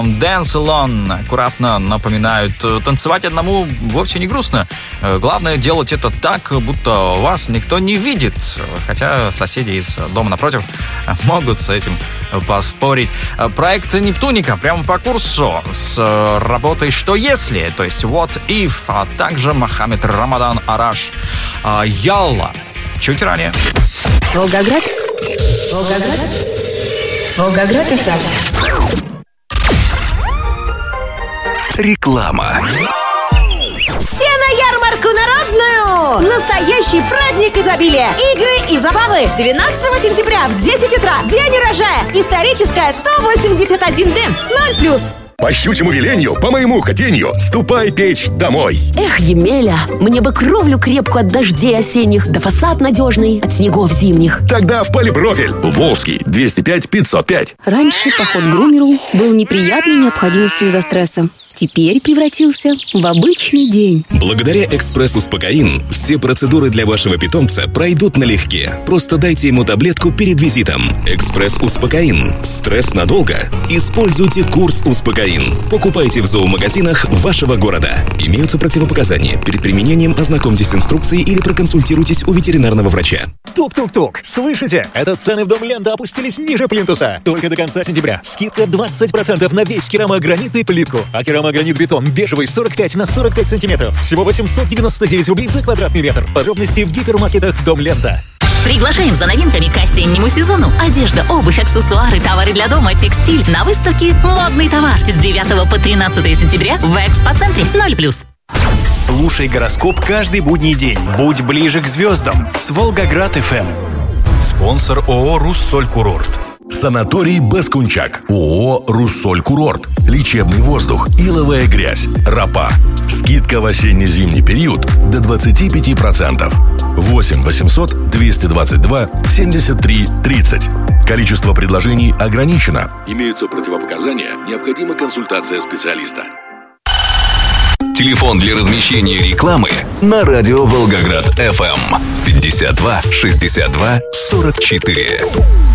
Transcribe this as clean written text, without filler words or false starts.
Dance Alone аккуратно напоминают: танцевать одному вовсе не грустно. Главное делать это так, будто вас никто не видит. Хотя соседи из дома напротив могут с этим поспорить. Проект Нептуника прямо по курсу с работой «Что если?», то есть «What if?», а также Мохаммед Рамадан Араш «Ялла» чуть ранее. Волгоград FM. Реклама. Все на ярмарку народную! Настоящий праздник изобилия! Игры и забавы! 12 сентября в 10 утра. День урожая! Историческая 181-д. 0+. По щучьему велению, по моему хотению, ступай печь домой. Эх, Емеля, мне бы кровлю крепкую от дождей осенних, да фасад надежный от снегов зимних. Тогда в Полипрофиль. Волжский, 205-505. Раньше поход к грумеру был неприятной необходимостью из-за стресса. Теперь превратился в обычный день. Благодаря «Экспресс-Успокоин» все процедуры для вашего питомца пройдут налегке. Просто дайте ему таблетку перед визитом. «Экспресс-Успокоин». Стресс надолго? Используйте курс «Успокоин». Покупайте в зоомагазинах вашего города. Имеются противопоказания. Перед применением ознакомьтесь с инструкцией или проконсультируйтесь у ветеринарного врача. Тук-тук-тук. Слышите? Это цены в Дом Лента опустились ниже плинтуса. Только до конца сентября. Скидка 20% на весь керамогранит и плитку. А керамогранит-бетон бежевый 45 на 45 сантиметров. Всего 899 рублей за квадратный метр. Подробности в гипермаркетах Дом Лента. Приглашаем за новинками к осеннему сезону. Одежда, обувь, аксессуары, товары для дома, текстиль. На выставке «Модный товар» с 9 по 13 сентября в Экспоцентре 0+. Слушай гороскоп каждый будний день. Будь ближе к звездам с Волгоград FM. Спонсор ООО «Руссоль Курорт». Санаторий Баскунчак. ООО «Руссоль Курорт». Лечебный воздух, иловая грязь, ропа. Скидка в осенне-зимний период до 25%. 8 800 222 73 30. Количество предложений ограничено. Имеются противопоказания. Необходима консультация специалиста. Телефон для размещения рекламы на радио Волгоград FM 52 62 44.